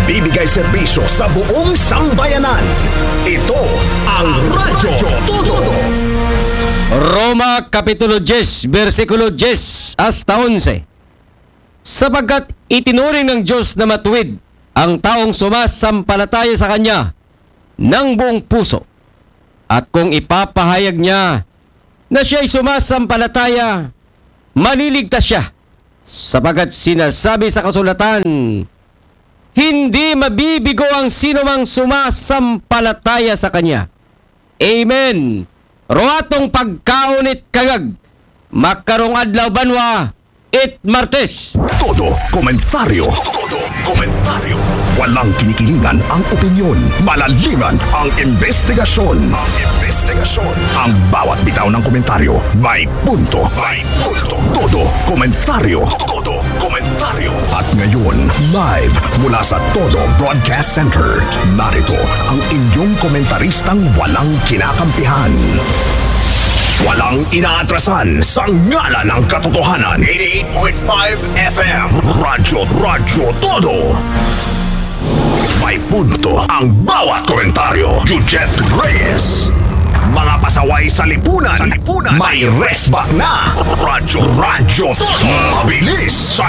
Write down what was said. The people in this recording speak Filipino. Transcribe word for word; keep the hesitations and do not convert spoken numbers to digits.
nagbibigay serbisyo sa buong sambayanan. Ito ang Radyo Todo. Roma Kapitulo ten, versikulo ten hasta eleven. Sapagkat itinuring ng Diyos na matuwid ang taong sumasampalataya sa Kanya ng buong puso. At kung ipapahayag niya na siya'y sumasampalataya, maliligtas siya. Sapagkat sinasabi sa kasulatan, hindi mabibigo ang sinumang sumasampalataya sa Kanya. Amen. Roatong pagkaunit kagag, makarong adlaw banwa, it Martes. Todo komentaryo. Todo komentaryo. Walang kinikilingan ang opinyon. Malaliman ang investigasyon. Ang investigasyon. Ang bawat bitaw ng komentaryo may punto. May punto. Todo komentaryo. Todo komentaryo. At ngayon, live mula sa Todo Broadcast Center, narito ang inyong komentaristang walang kinakampihan. Walang inaatrasan sa ngalan ng katotohanan. eighty-eight point five F M Radyo Radyo Todo. May punto ang bawat komentaryo. Jujet Reyes. Mga pasaway sa lipunan. Sa lipunan. May resback na. Radyo Radyo Todo. Mabilis sa